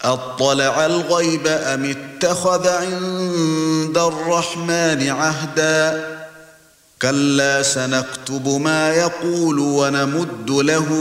أطلع الغيب أم اتخذ عند الرحمن عهدا كلا سنكتب ما يقول ونمد له